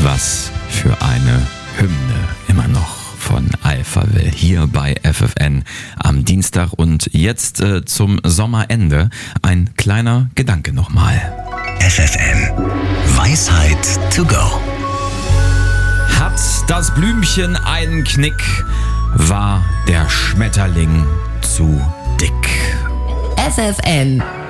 Was für eine Hymne immer noch von Alphaville hier bei FFN am Dienstag. Und jetzt zum Sommerende ein kleiner Gedanke nochmal. FFN Weisheit to go. Hat das Blümchen einen Knick, war der Schmetterling zu dick. FFN